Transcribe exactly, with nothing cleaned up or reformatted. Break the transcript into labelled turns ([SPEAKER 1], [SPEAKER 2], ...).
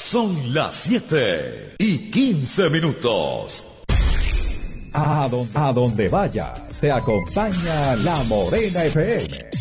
[SPEAKER 1] Son las siete y quince minutos.
[SPEAKER 2] A donde, a donde vayas, te acompaña La Morena F M.